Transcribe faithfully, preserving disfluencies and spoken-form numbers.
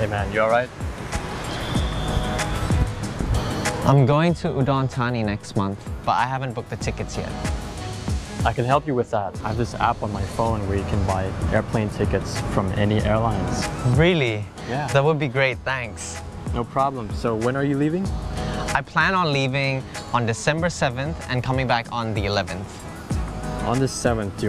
Hey man, you alright? I'm going to Udon Thani next month, but I haven't booked the tickets yet. I can help you with that. I have this app on my phone where you can buy airplane tickets from any airlines. Really? Yeah. That would be great, thanks. No problem. So when are you leaving? I plan on leaving on December seventh and coming back on the eleventh. On the seventh, do you